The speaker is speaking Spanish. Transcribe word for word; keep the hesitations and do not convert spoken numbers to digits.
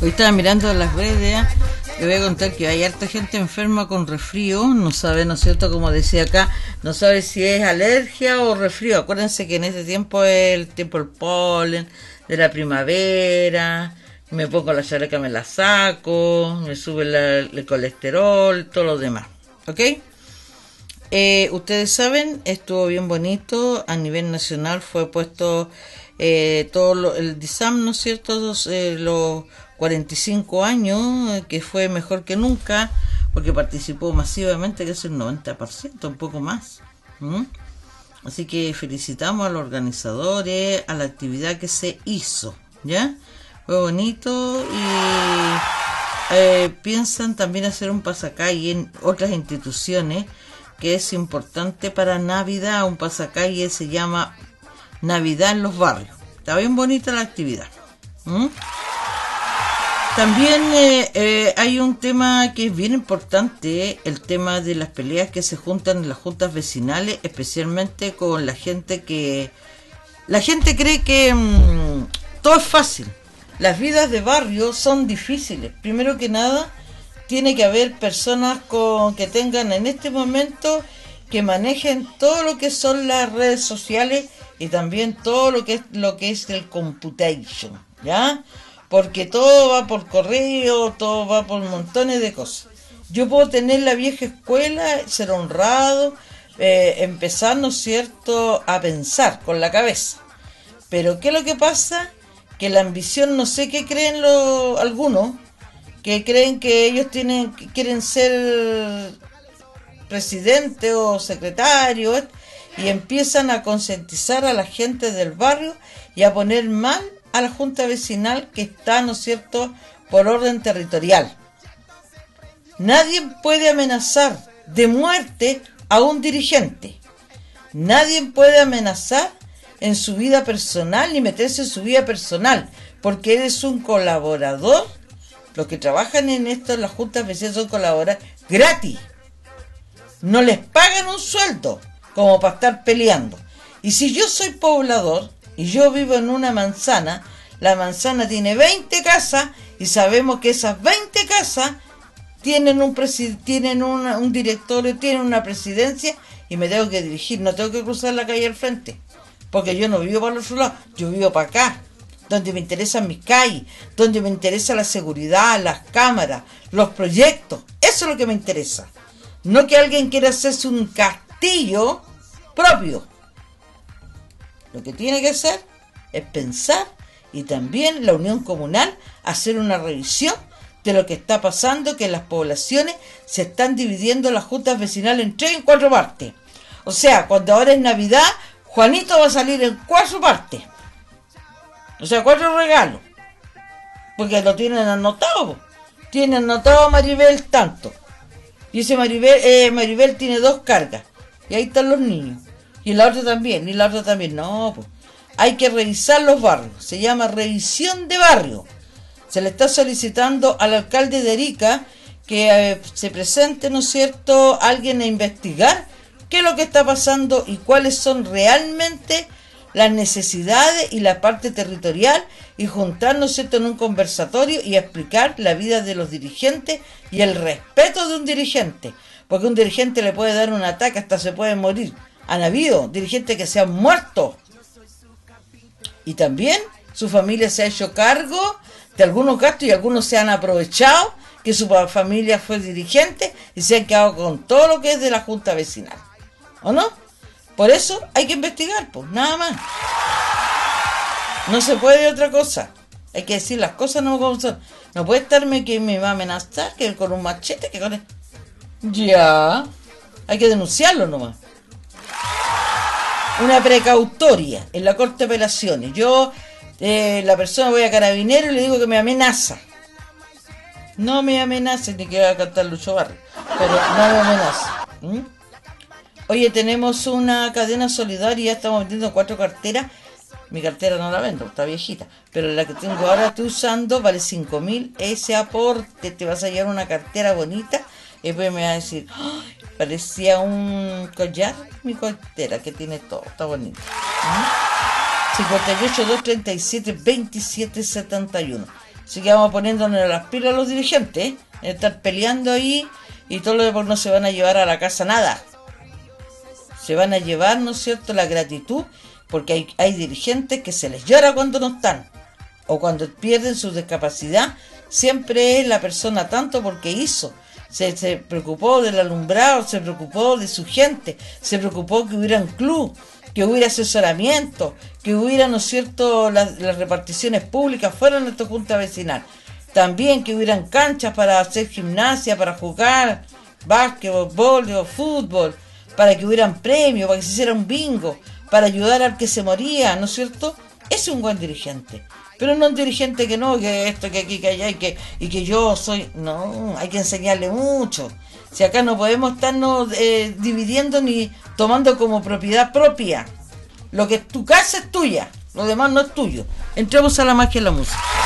Hoy estaba mirando las redes, le voy a contar que hay harta gente enferma con resfrío, no sabe, ¿no es cierto?, como decía acá, no sabe si es alergia o resfrío. Acuérdense que en este tiempo es el tiempo del polen, de la primavera, me pongo la chaleca, me la saco, me sube la, el colesterol, todo lo demás, ¿ok? Eh, ustedes saben, estuvo bien bonito, a nivel nacional fue puesto eh, todo lo, el D I S A M, ¿no es cierto?, los, eh, los cuarenta y cinco años, eh, que fue mejor que nunca, porque participó masivamente, que es el noventa por ciento, un poco más. ¿Mm? Así que felicitamos a los organizadores, a la actividad que se hizo, ¿ya? Fue bonito y eh, piensan también hacer un pasacalle en otras instituciones, que es importante para Navidad. Un pasacalle se llama Navidad en los barrios. Está bien bonita la actividad. ¿Mm? También eh, eh, hay un tema que es bien importante, el tema de las peleas que se juntan en las juntas vecinales, especialmente con la gente que... La gente cree que mmm, todo es fácil. Las vidas de barrio son difíciles. Primero que nada, tiene que haber personas con que tengan en este momento que manejen todo lo que son las redes sociales y también todo lo que es lo que es el computation, ¿ya? Porque todo va por correo, todo va por montones de cosas. Yo puedo tener la vieja escuela, ser honrado, eh, empezar, ¿no es cierto?, a pensar con la cabeza. Pero ¿qué es lo que pasa? Que la ambición, no sé qué creen los algunos, que creen que ellos tienen que quieren ser presidente o secretario, y empiezan a concientizar a la gente del barrio y a poner mal a la junta vecinal que está, ¿no es cierto?, por orden territorial. Nadie puede amenazar de muerte a un dirigente. Nadie puede amenazar en su vida personal ni meterse en su vida personal, porque eres un colaborador. Los que trabajan en esto, en las juntas vecinales, son colaboradores gratis. No les pagan un sueldo como para estar peleando. Y si yo soy poblador y yo vivo en una manzana, la manzana tiene veinte casas y sabemos que esas veinte casas tienen un presi- tienen una, un directorio, tienen una presidencia, y me tengo que dirigir, no tengo que cruzar la calle al frente, porque yo no vivo para el otro lado, yo vivo para acá, donde me interesan mis calles, donde me interesa la seguridad, las cámaras, los proyectos. Eso es lo que me interesa. No que alguien quiera hacerse un castillo propio. Lo que tiene que hacer es pensar, y también la unión comunal, hacer una revisión de lo que está pasando, que en las poblaciones se están dividiendo las juntas vecinales en tres y en cuatro partes. O sea, cuando ahora es Navidad, Juanito va a salir en cuatro partes. O sea, cuatro regalos. Porque lo tienen anotado. Tienen anotado a Maribel tanto. Y ese Maribel, eh, Maribel tiene dos cargas. Y ahí están los niños. Y la otra también, y la otra también. No, pues. Hay que revisar los barrios. Se llama revisión de barrio. Se le está solicitando al alcalde de Arica que eh, se presente, ¿no es cierto?, alguien a investigar qué es lo que está pasando y cuáles son realmente las necesidades y la parte territorial, y juntarnos, ¿cierto?, en un conversatorio y explicar la vida de los dirigentes y el respeto de un dirigente, porque un dirigente le puede dar un ataque, hasta se puede morir. Han habido dirigentes que se han muerto, y también su familia se ha hecho cargo de algunos gastos, y algunos se han aprovechado que su familia fue dirigente y se han quedado con todo lo que es de la junta vecinal, ¿o no? Por eso hay que investigar, pues, nada más. No se puede otra cosa. Hay que decir las cosas no como son. No puede estarme que me va a amenazar, que con un machete, que con el... Ya. Hay que denunciarlo nomás. Una precautoria en la Corte de Apelaciones. Yo, eh, la persona, voy a Carabinero y le digo que me amenaza. No me amenace, ni que va a cantar Lucho Barrio, pero no me amenaza. ¿Mm? Oye, tenemos una cadena solidaria, estamos vendiendo cuatro carteras. Mi cartera no la vendo, está viejita, pero la que tengo ahora estoy usando, vale cinco mil. Ese aporte, te vas a llevar una cartera bonita. Y después me va a decir, oh, parecía un collar, mi cartera, que tiene todo, está bonito. ¿Mm? cincuenta y ocho, doscientos treinta y siete, veintisiete setenta y uno. Así que vamos poniéndonos las pilas a los dirigentes, ¿eh? Estar peleando ahí y todo lo demás no se van a llevar a la casa nada. Se van a llevar, ¿no es cierto?, la gratitud, porque hay, hay dirigentes que se les llora cuando no están, o cuando pierden su discapacidad, siempre es la persona tanto porque hizo, se, se preocupó del alumbrado, se preocupó de su gente, se preocupó que hubiera un club, que hubiera asesoramiento, que hubiera, ¿no es cierto?, las, las reparticiones públicas fuera de nuestra junta vecinal. También que hubieran canchas para hacer gimnasia, para jugar básquetbol, vóley, fútbol, para que hubieran premios, para que se hiciera un bingo, para ayudar al que se moría, ¿no es cierto? Ese es un buen dirigente. Pero no un dirigente que no, que esto, que aquí, que allá, y que, y que yo soy... No, hay que enseñarle mucho. Si acá no podemos estarnos eh, dividiendo ni tomando como propiedad propia. Lo que es tu casa es tuya, lo demás no es tuyo. Entremos a la magia de la música.